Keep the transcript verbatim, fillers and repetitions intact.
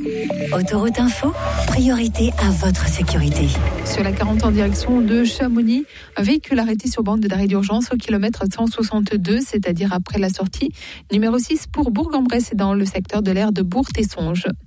Autoroute Info, priorité à votre sécurité. Sur la quarante en direction de Chamonix, un véhicule arrêté sur bande d'arrêt d'urgence au kilomètre cent soixante-deux, c'est-à-dire après la sortie numéro six pour Bourg-en-Bresse et dans le secteur de l'aire de Bourg-Tessonges.